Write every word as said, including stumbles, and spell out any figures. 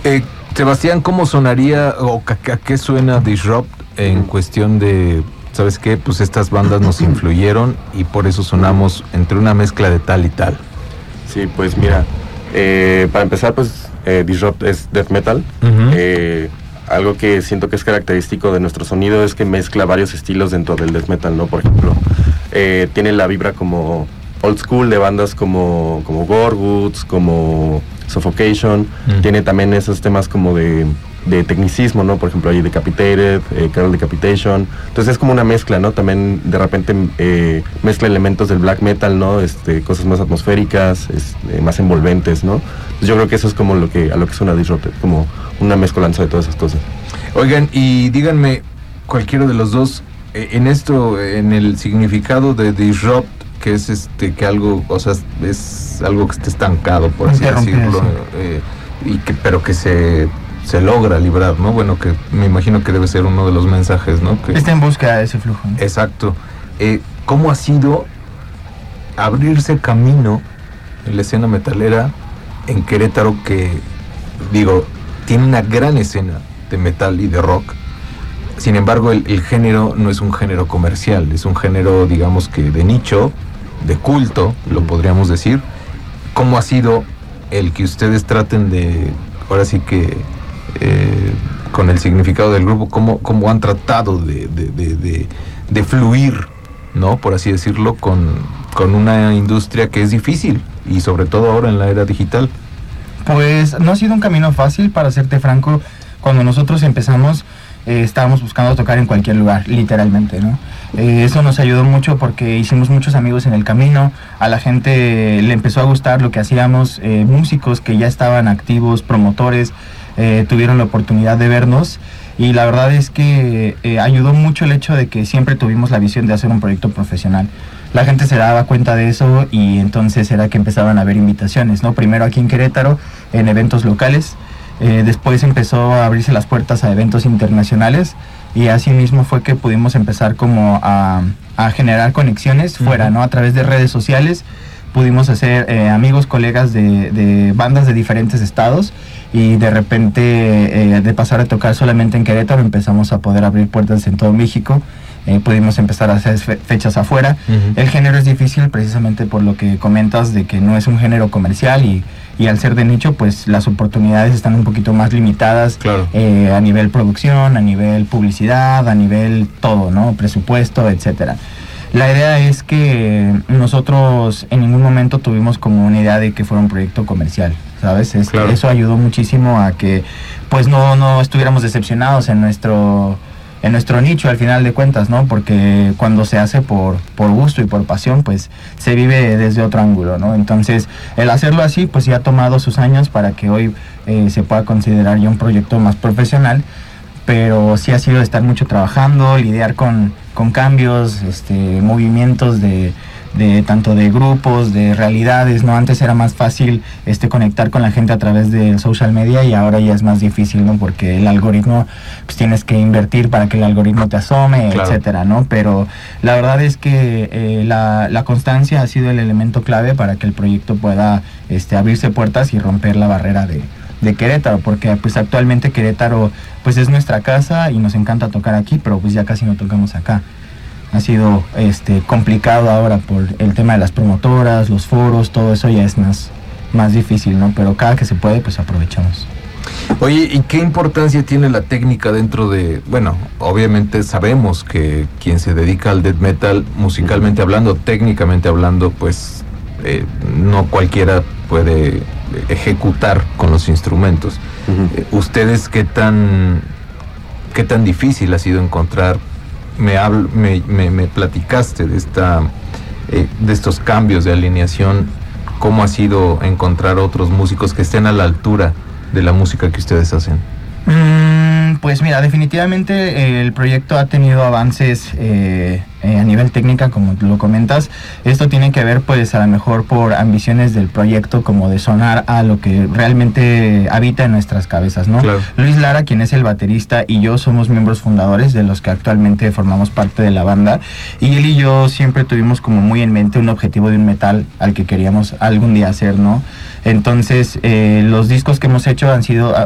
Eh, Sebastián, ¿cómo sonaría o a qué suena Disrupt en cuestión de, ¿sabes qué? Pues estas bandas nos influyeron y por eso sonamos entre una mezcla de tal y tal. Sí, pues mira, eh, para empezar, pues eh, Disrupt es death metal. Uh-huh. Eh, algo que siento que es característico de nuestro sonido es que mezcla varios estilos dentro del death metal, ¿no? Por ejemplo, eh, tiene la vibra como old school de bandas como, como Gorguts, como Suffocation. Uh-huh. Tiene también esos temas como de, de tecnicismo, ¿no? Por ejemplo, hay Decapitated, eh, Carol Decapitation. Entonces es como una mezcla, ¿no? También de repente eh, mezcla elementos del black metal, ¿no? Este, cosas más atmosféricas, es, eh, más envolventes, ¿no? Entonces yo creo que eso es como lo que, a lo que suena Disrupted, como una mezcolanza de todas esas cosas. Oigan, y díganme, cualquiera de los dos, eh, en esto, en el significado de Disrupt, que es este, que algo, o sea, es algo que está estancado, por así decirlo, eh, y que, pero que se, se logra librar, ¿no? Bueno, que me imagino que debe ser uno de los mensajes, ¿no? Que está en busca de ese flujo, ¿no? Exacto. Eh, ¿Cómo ha sido abrirse camino en la escena metalera en Querétaro, que, digo, tiene una gran escena de metal y de rock? Sin embargo, el, el género no es un género comercial, es un género, digamos que de nicho, de culto, lo podríamos decir. ¿Cómo ha sido el que ustedes traten de, ahora sí que, eh, con el significado del grupo, cómo, cómo han tratado de, de, de, de, de fluir, ¿no? Por así decirlo, con, con una industria que es difícil, y sobre todo ahora en la era digital? Pues no ha sido un camino fácil, para serte franco. Cuando nosotros empezamos, Eh, estábamos buscando tocar en cualquier lugar, literalmente, ¿no? Eh, eso nos ayudó mucho porque hicimos muchos amigos en el camino, a la gente le empezó a gustar lo que hacíamos, eh, músicos que ya estaban activos, promotores, eh, tuvieron la oportunidad de vernos, y la verdad es que eh, ayudó mucho el hecho de que siempre tuvimos la visión de hacer un proyecto profesional. La gente se daba cuenta de eso, y entonces era que empezaban a haber invitaciones, ¿no? Primero aquí en Querétaro, en eventos locales. Eh, después empezó a abrirse las puertas a eventos internacionales, y así mismo fue que pudimos empezar como a, a generar conexiones fuera, uh-huh. ¿no? A través de redes sociales pudimos hacer eh, amigos, colegas de, de bandas de diferentes estados, y de repente eh, de pasar a tocar solamente en Querétaro empezamos a poder abrir puertas en todo México. Eh, pudimos empezar a hacer fe- fechas afuera. Uh-huh. El género es difícil precisamente por lo que comentas, de que no es un género comercial, y, y al ser de nicho, pues las oportunidades están un poquito más limitadas. Claro. eh, a nivel producción, a nivel publicidad, a nivel todo, ¿no? Presupuesto, etcétera. La idea es que nosotros en ningún momento tuvimos como una idea de que fuera un proyecto comercial, ¿sabes? Es, claro. Eso ayudó muchísimo a que pues no, no estuviéramos decepcionados en nuestro... en nuestro nicho, al final de cuentas, ¿no? Porque cuando se hace por, por gusto y por pasión, pues se vive desde otro ángulo, ¿no? Entonces, el hacerlo así, pues ya ha tomado sus años para que hoy eh, se pueda considerar ya un proyecto más profesional, pero sí ha sido estar mucho trabajando, lidiar con, con cambios, este, movimientos de... de tanto de grupos, de realidades, ¿no? Antes era más fácil este conectar con la gente a través del social media, y ahora ya es más difícil, ¿no? Porque el algoritmo, pues tienes que invertir para que el algoritmo te asome, claro. etcétera, ¿no? Pero la verdad es que eh, la, la constancia ha sido el elemento clave para que el proyecto pueda este, abrirse puertas y romper la barrera de, de Querétaro, porque pues actualmente Querétaro pues es nuestra casa y nos encanta tocar aquí, pero pues ya casi no tocamos acá. Ha sido este complicado ahora por el tema de las promotoras, los foros, todo eso ya es más, más difícil, ¿no? Pero cada que se puede, pues aprovechamos. Oye, ¿y qué importancia tiene la técnica dentro de...? Bueno, obviamente sabemos que quien se dedica al death metal, musicalmente hablando, técnicamente hablando, pues eh, no cualquiera puede ejecutar con los instrumentos. Uh-huh. Eh, ¿Ustedes qué tan, qué tan difícil ha sido encontrar? Me, habl, me, me, me platicaste de, esta, eh, de estos cambios de alineación. ¿Cómo ha sido encontrar otros músicos que estén a la altura de la música que ustedes hacen? Mm, pues mira, definitivamente eh, el proyecto ha tenido avances eh, eh, a nivel técnica, como tú lo comentas. Esto tiene que ver pues a lo mejor por ambiciones del proyecto, como de sonar a lo que realmente habita en nuestras cabezas, ¿no? Claro. Luis Lara, quien es el baterista, y yo somos miembros fundadores de los que actualmente formamos parte de la banda, y él y yo siempre tuvimos como muy en mente un objetivo de un metal al que queríamos algún día hacer, ¿no? Entonces eh, los discos que hemos hecho han sido